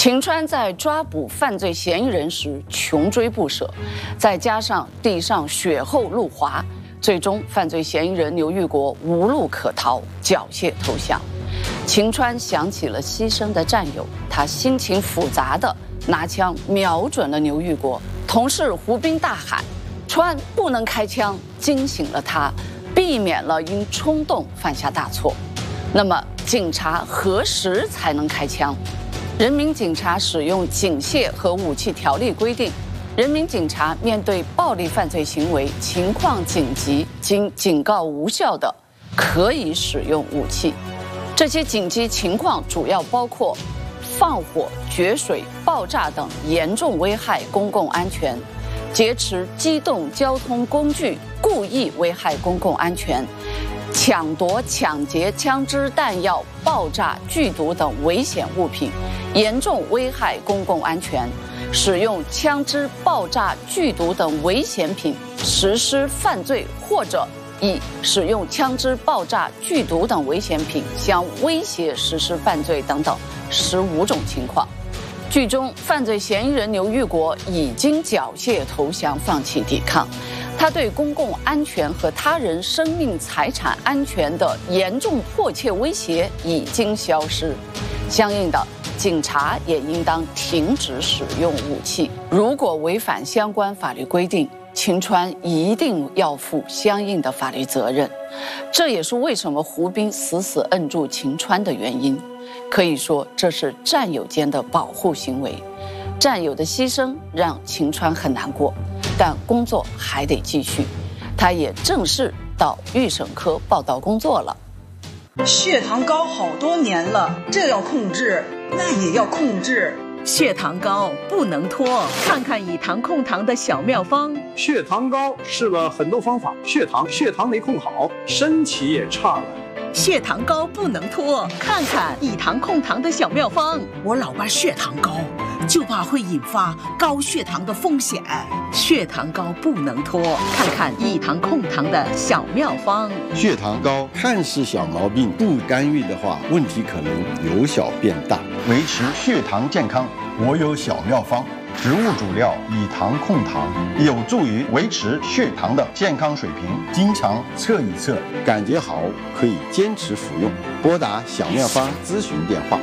秦川在抓捕犯罪嫌疑人时穷追不舍，再加上地上雪厚路滑，最终犯罪嫌疑人刘玉国无路可逃，缴械投降。秦川想起了牺牲的战友，他心情复杂地拿枪瞄准了刘玉国。同事胡斌大喊：“川不能开枪！”惊醒了他，避免了因冲动犯下大错。那么，警察何时才能开枪？人民警察使用警械和武器条例规定，人民警察面对暴力犯罪行为情况紧急，经警告无效的，可以使用武器。这些紧急情况主要包括放火、决水、爆炸等严重危害公共安全，劫持机动交通工具，故意危害公共安全，抢夺、抢劫枪支、弹药、爆炸、剧毒等危险物品，严重危害公共安全，使用枪支、爆炸、剧毒等危险品实施犯罪，或者以使用枪支、爆炸、剧毒等危险品相威胁实施犯罪等等15种情况。剧中犯罪嫌疑人刘玉国已经缴械投降，放弃抵抗。他对公共安全和他人生命财产安全的严重迫切威胁已经消失。相应的，警察也应当停止使用武器。如果违反相关法律规定，秦川一定要负相应的法律责任。这也是为什么胡斌死死摁住秦川的原因。可以说，这是战友间的保护行为。战友的牺牲让秦川很难过，但工作还得继续。他也正式到预审科报到工作了。 血糖高好多年了，这要控制，那也要控制。 血糖高不能拖，看看以糖控糖的小妙方。 血糖高试了很多方法，血糖没控好，身体也差了。 血糖高不能拖，看看以糖控糖的小妙方。 我老爸血糖高，就怕会引发高血糖的风险。 血糖高不能拖，看看以糖控糖的小妙方。 血糖高看似小毛病，不干预的话，问题可能由小变大。 维持血糖健康，我有小妙方。植物主料以糖控糖，有助于维持血糖的健康水平。经常测一测， 感觉好可以坚持服用。拨打小妙方咨询电话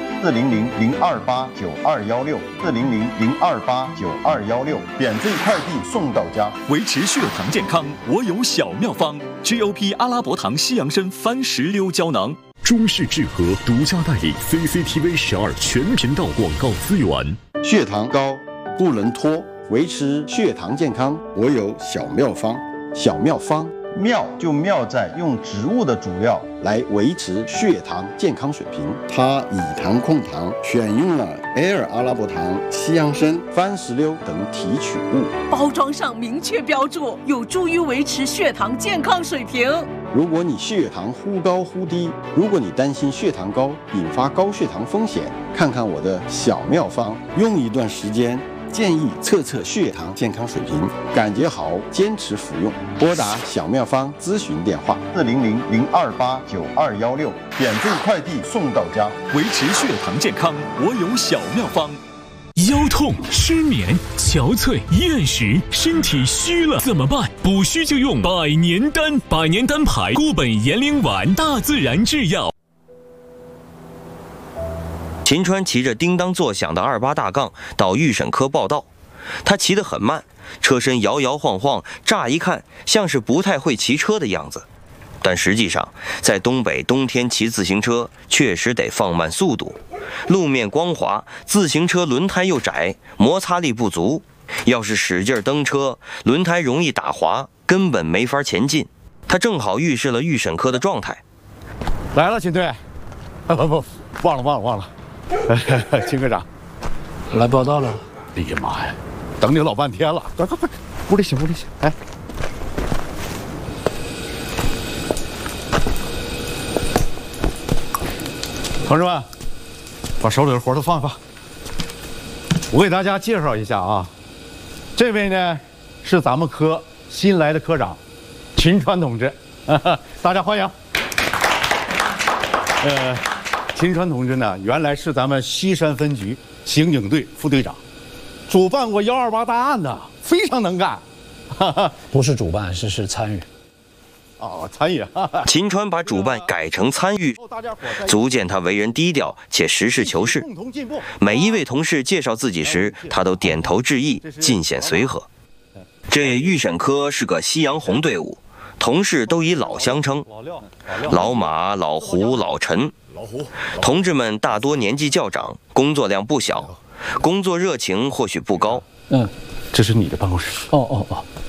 400-028-9216，400-028-9216，免费快递送到家。 维持血糖健康，我有小妙方 ：GOP 阿拉伯糖西洋参番石榴胶囊。 中式智和独家代理 CCTV 12全频道广告资源。 血糖高不能拖，维持血糖健康，我有小妙方。小妙方， 妙就妙在用植物的主料来维持血糖健康水平。它以糖控糖，选用了 L 阿拉伯糖、西洋参、番石榴等提取物， 包装上明确标注，有助于维持血糖健康水平。 如果你血糖忽高忽低，如果你担心血糖高引发高血糖风险，看看我的小妙方，用一段时间，建议测测血糖健康水平，感觉好坚持服用。拨打小妙方咨询电话 400-028-9216，免费快递送到家。 维持血糖健康，我有小妙方。 腰痛、失眠、憔悴、厌食，身体虚了怎么办？补虚就用百年丹，百年丹牌固本延龄丸，大自然制药。 秦川骑着叮当作响的28大杠到预审科报到，他骑得很慢，车身摇摇晃晃，乍一看像是不太会骑车的样子。但实际上，在东北冬天骑自行车确实得放慢速度，路面光滑，自行车轮胎又窄，摩擦力不足，要是使劲蹬车，轮胎容易打滑，根本没法前进。他正好预示了预审科的状态。 来了，秦队。不，忘了。秦科长， 来报道了。 哎呀妈呀，等你老半天了，快，屋里请。哎。同志们，把手里的活都放一放。我给大家介绍一下啊，这位呢是咱们科新来的科长秦川同志，大家欢迎。 秦川同志呢，原来是咱们西山分局刑警队副队长，主办过128大案的，非常能干。 不是主办，是参与。 哦，参与。 秦川把主办改成参与，足见他为人低调且实事求是。每一位同事介绍自己时，他都点头致意，尽显随和。这预审科是个夕阳红队伍，同事都以老相称，老马、老胡、老陈。同志们大多年纪较长，工作量不小，工作热情或许不高。 这是你的办公室。 哦。